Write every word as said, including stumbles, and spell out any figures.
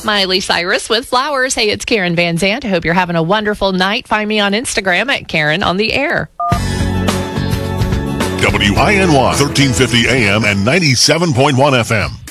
Miley Cyrus with Flowers. Hey, it's Karen Van Zant. I hope you're having a wonderful night. Find me on Instagram at Karen on the Air. W I N Y, thirteen fifty A M and ninety-seven point one F M.